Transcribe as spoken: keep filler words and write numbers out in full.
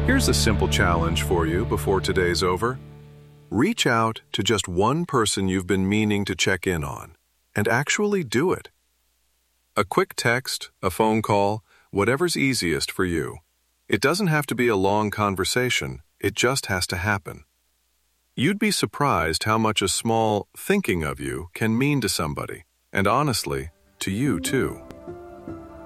Here's a simple challenge for you before today's over. Reach out to just one person you've been meaning to check in on, and actually do it. A quick text, a phone call, whatever's easiest for you. It doesn't have to be a long conversation, it just has to happen. You'd be surprised how much a small thinking of you can mean to somebody, and honestly, to you too.